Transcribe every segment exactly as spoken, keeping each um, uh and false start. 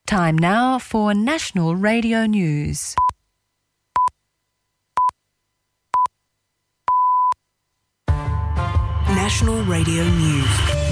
Time now for National Radio News. National Radio News.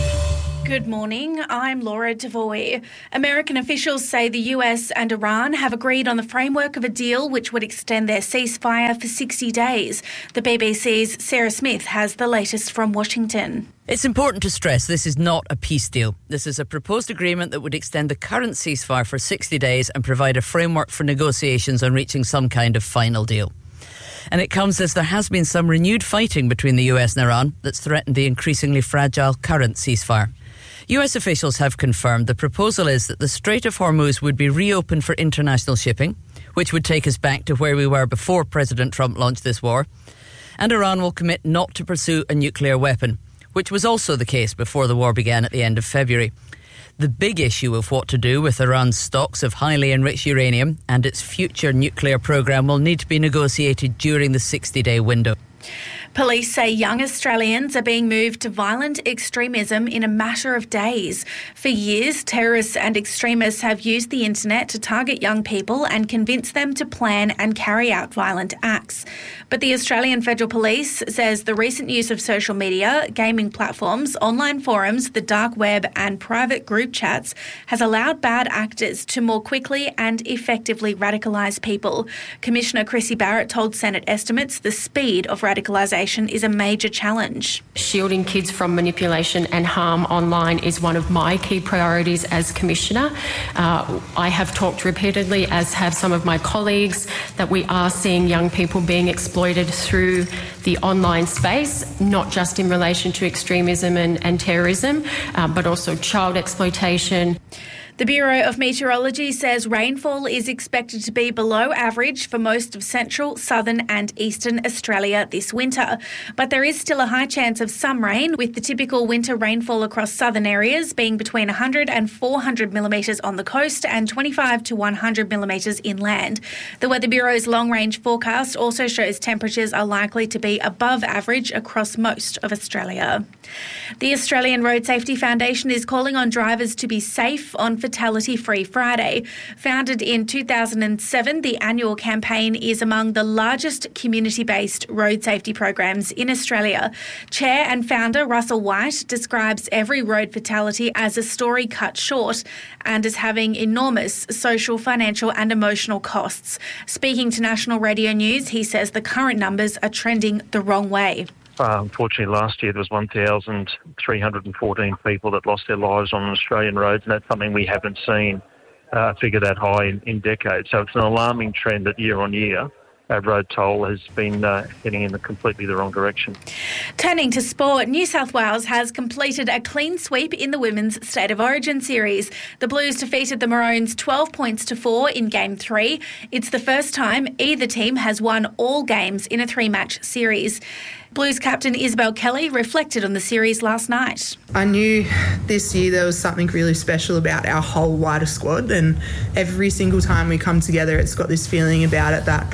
Good morning, I'm Laura Devoy. American officials say the U S and Iran have agreed on the framework of a deal which would extend their ceasefire for sixty days. The B B C's Sarah Smith has the latest from Washington. It's important to stress this is not a peace deal. This is a proposed agreement that would extend the current ceasefire for sixty days and provide a framework for negotiations on reaching some kind of final deal. And it comes as there has been some renewed fighting between the U S and Iran that's threatened the increasingly fragile current ceasefire. U S officials have confirmed the proposal is that the Strait of Hormuz would be reopened for international shipping, which would take us back to where we were before President Trump launched this war. And Iran will commit not to pursue a nuclear weapon, which was also the case before the war began at the end of February. The big issue of what to do with Iran's stocks of highly enriched uranium and its future nuclear program will need to be negotiated during the sixty-day window. Police say young Australians are being moved to violent extremism in a matter of days. For years, terrorists and extremists have used the internet to target young people and convince them to plan and carry out violent acts. But the Australian Federal Police says the recent use of social media, gaming platforms, online forums, the dark web and private group chats has allowed bad actors to more quickly and effectively radicalise people. Commissioner Chrissy Barrett told Senate estimates the speed of radicalisation is a major challenge. Shielding kids from manipulation and harm online is one of my key priorities as Commissioner. Uh, I have talked repeatedly, as have some of my colleagues, that we are seeing young people being exploited through the online space, not just in relation to extremism and, and terrorism, uh, but also child exploitation. The Bureau of Meteorology says rainfall is expected to be below average for most of central, southern and eastern Australia this winter. But there is still a high chance of some rain, with the typical winter rainfall across southern areas being between one hundred and four hundred millimetres on the coast and twenty-five to one hundred millimetres inland. The Weather Bureau's long-range forecast also shows temperatures are likely to be above average across most of Australia. The Australian Road Safety Foundation is calling on drivers to be safe on Fatality-Free Friday. Founded in two thousand seven, the annual campaign is among the largest community-based road safety programs in Australia. Chair and founder Russell White describes every road fatality as a story cut short and as having enormous social, financial and emotional costs. Speaking to National Radio News, he says the current numbers are trending the wrong way. Uh, unfortunately, last year there was one thousand three hundred fourteen people that lost their lives on Australian roads, and that's something we haven't seen uh, a figure that high in, in decades. So it's an alarming trend that year on year our road toll has been uh, heading in the completely the wrong direction. Turning to sport, New South Wales has completed a clean sweep in the Women's State of Origin series. The Blues defeated the Maroons twelve points to four in Game three. It's the first time either team has won all games in a three-match series. Blues captain Isabel Kelly reflected on the series last night. I knew this year there was something really special about our whole wider squad, and every single time we come together it's got this feeling about it that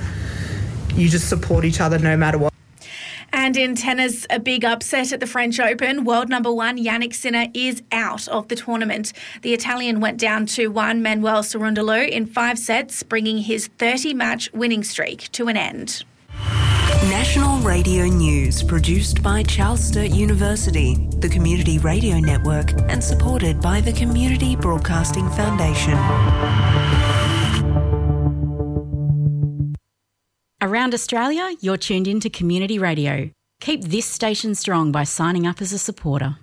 you just support each other no matter what. And in tennis, a big upset at the French Open. World number one Jannik Sinner is out of the tournament. The Italian went down to one Manuel Cerundolo in five sets, bringing his thirty-match winning streak to an end. National Radio News, produced by Charles Sturt University, the Community Radio Network, and supported by the Community Broadcasting Foundation. Around Australia, you're tuned in to Community Radio. Keep this station strong by signing up as a supporter.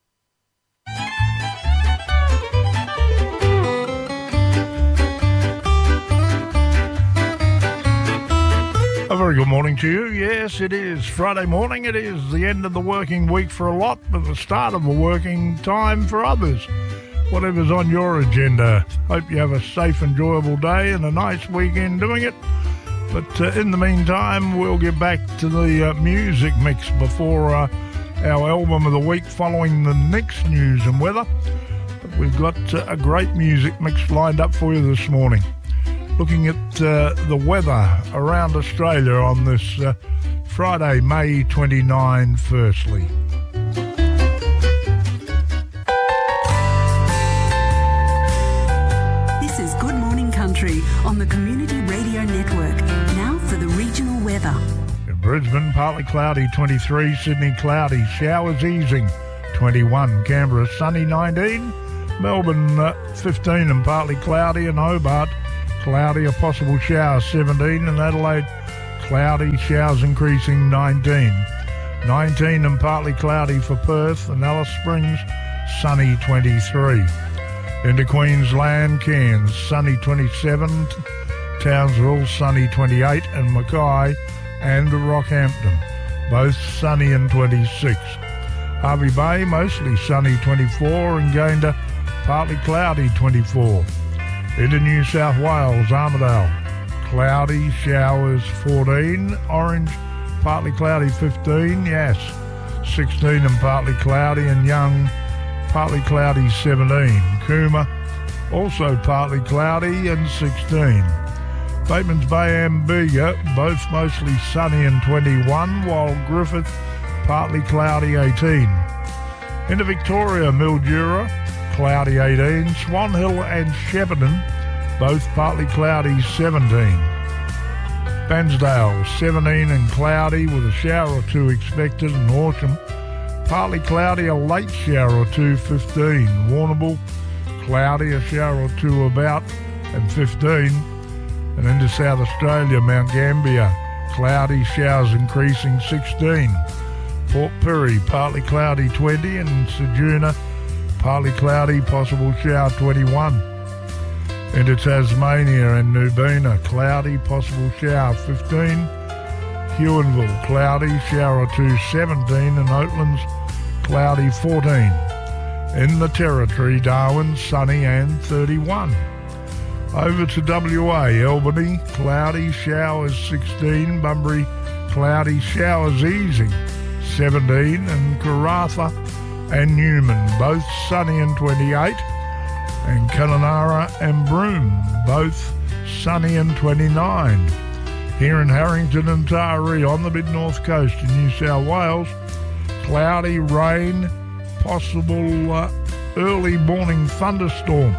A very good morning to you. Yes, it is Friday morning. It is the end of the working week for a lot, but the start of a working time for others. Whatever's on your agenda. Hope you have a safe, enjoyable day and a nice weekend doing it. But uh, in the meantime, we'll get back to the uh, music mix before uh, our album of the week following the next news and weather. But we've got uh, a great music mix lined up for you this morning. Looking at uh, the weather around Australia on this uh, Friday, May twenty-ninth, firstly. This is on the Community Radio Network. Now for the regional weather. In Brisbane, partly cloudy, twenty-three. Sydney, cloudy, showers easing, twenty-one. Canberra, sunny, nineteen. Melbourne, uh, fifteen and partly cloudy. And Hobart, cloudy, a possible shower, seventeen. And Adelaide, cloudy, showers increasing, nineteen. nineteen and partly cloudy for Perth. And Alice Springs, sunny, twenty-three. Into Queensland, Cairns, sunny, twenty-seven. Townsville, sunny, twenty-eight. And Mackay and Rockhampton, both sunny and twenty-six. Hervey Bay, mostly sunny, twenty-four. And Gayndah, partly cloudy, twenty-four. Into New South Wales, Armidale, cloudy, showers, fourteen. Orange, partly cloudy, fifteen. Yes, sixteen and partly cloudy. And Young, partly cloudy, seventeen. Cooma, also partly cloudy, and sixteen. Bateman's Bay and Bega, both mostly sunny and twenty-one, while Griffith, partly cloudy, eighteen. Into Victoria, Mildura, cloudy, eighteen. Swan Hill and Shepparton, both partly cloudy, seventeen. Bansdale, seventeen and cloudy, with a shower or two expected. And Horsham, partly cloudy, a late shower or two, fifteen. Warrnambool, cloudy, a shower or two about, and fifteen. And into South Australia, Mount Gambier, cloudy, showers increasing, sixteen. Port Pirie, partly cloudy, twenty. And Ceduna, partly cloudy, possible shower, twenty-one. Into Tasmania and Nubina, cloudy, possible shower, fifteen. Huonville, cloudy, shower or two, seventeen. And Oatlands, cloudy, fourteen. In the Territory, Darwin, sunny and thirty-one. Over to W A, Albany, cloudy, showers, sixteen. Bunbury, cloudy, showers easing, seventeen. And Karratha and Newman, both sunny and twenty-eight. And Kununurra and Broome, both sunny and twenty-nine. Here in Harrington and Taree on the mid-north coast in New South Wales, cloudy, rain, possible uh, early morning thunderstorm.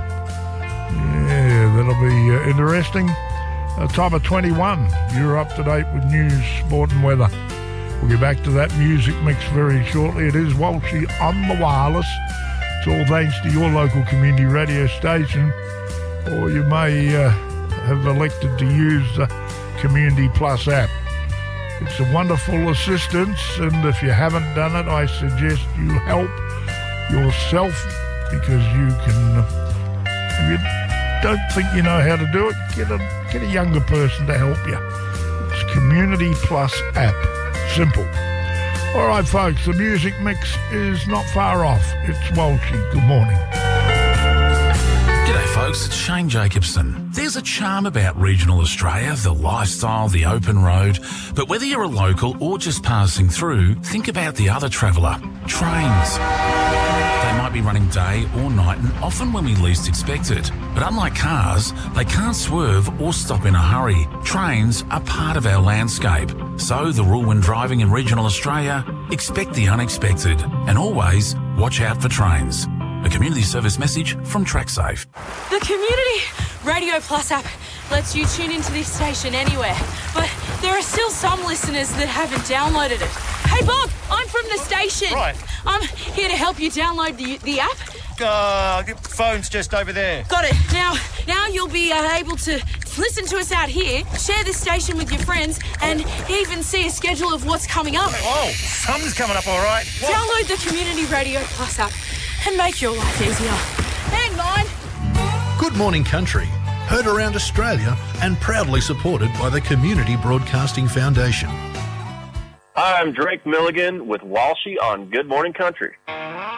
Yeah, that'll be uh, interesting. A top of twenty-one. You're up to date with news, sport and weather. We'll get back to that music mix very shortly. It is Walshy on the wireless. It's all thanks to your local community radio station. Or you may uh, have elected to use the Community Plus app. It's a wonderful assistance, and if you haven't done it, I suggest you help yourself, because you can, if you don't think you know how to do it, get a get a younger person to help you. It's Community Plus app. Simple. All right, folks, the music mix is not far off. It's Walshy. Good morning. G'day folks, it's Shane Jacobson. There's a charm about regional Australia, the lifestyle, the open road. But whether you're a local or just passing through, think about the other traveller, trains. They might be running day or night and often when we least expect it. But unlike cars, they can't swerve or stop in a hurry. Trains are part of our landscape. So the rule when driving in regional Australia, expect the unexpected and always watch out for trains. A community service message from TrackSafe. The Community Radio Plus app lets you tune into this station anywhere, but there are still some listeners that haven't downloaded it. Hey Bob, I'm from the station. Right. I'm here to help you download the the app. Uh, the phone's just over there. Got it. Now, now you'll be uh, able to listen to us out here, share this station with your friends, and even see a schedule of what's coming up. Oh, something's coming up, all right. What? Download the Community Radio Plus app and make your life easier. Hang on. Good Morning Country, heard around Australia and proudly supported by the Community Broadcasting Foundation. Hi, I'm Drake Milligan with Walshy on Good Morning Country.